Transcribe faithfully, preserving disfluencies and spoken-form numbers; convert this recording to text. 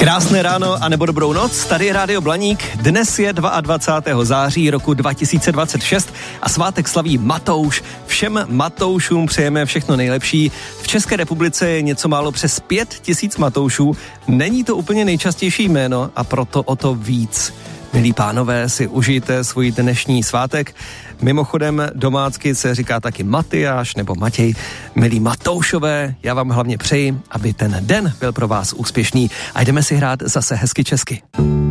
Krásné ráno a nebo dobrou noc, tady je Rádio Blaník. Dnes je dvacátého druhého září roku dva tisíce dvacet šest a svátek slaví Matouš. Všem Matoušům přejeme všechno nejlepší. V České republice je něco málo přes pět tisíc Matoušů. Není to úplně nejčastější jméno a proto o to víc. Milí pánové, si užijte svůj dnešní svátek. Mimochodem domácky se říká taky Matyáš nebo Matěj. Milí Matoušové, já vám hlavně přeji, aby ten den byl pro vás úspěšný a jdeme si hrát zase hezky česky.